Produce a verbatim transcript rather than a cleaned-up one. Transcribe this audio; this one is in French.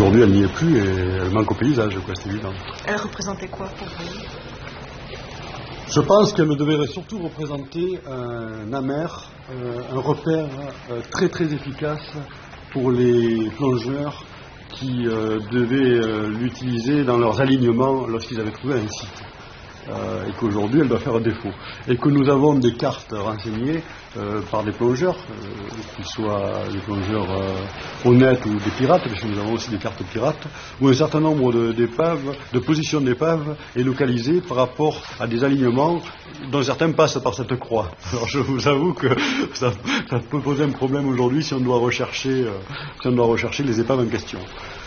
aujourd'hui, elle n'y est plus et elle manque au paysage, quoi, c'est évident. Elle représentait quoi pour vous? Je pense qu'elle devait surtout représenter un amer, euh, un repère euh, très très efficace pour les plongeurs qui euh, devaient euh, l'utiliser dans leurs alignements lorsqu'ils avaient trouvé un site. Euh, et qu'aujourd'hui elle doit faire défaut. Et que nous avons des cartes renseignées euh, par des plongeurs, euh, qu'ils soient des plongeurs euh, honnêtes ou des pirates, parce que nous avons aussi des cartes pirates, où un certain nombre de, d'épaves, de positions d'épaves est localisé par rapport à des alignements dont certains passent par cette croix. Alors je vous avoue que ça, ça peut poser un problème aujourd'hui si on doit rechercher, euh, si on doit rechercher les épaves en question.